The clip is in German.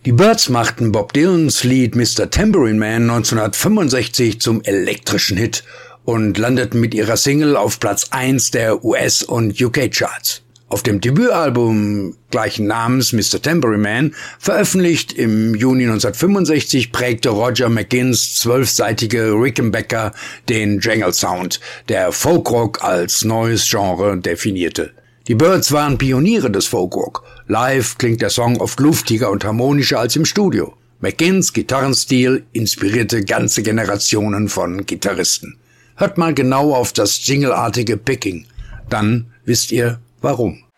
Die Byrds machten Bob Dylans Lied Mr. Tambourine Man 1965 zum elektrischen Hit und landeten mit ihrer Single auf Platz 1 der US- und UK-Charts. Auf dem Debütalbum gleichen Namens Mr. Tambourine Man, veröffentlicht im Juni 1965, prägte Roger McGuinn's 12-seitige Rickenbacker den Jangle Sound, der Folkrock als neues Genre definierte. Die Byrds waren Pioniere des Folkrock. Live klingt der Song oft luftiger und harmonischer als im Studio. McGuinn's Gitarrenstil inspirierte ganze Generationen von Gitarristen. Hört mal genau auf das jingleartige Picking, dann wisst ihr warum.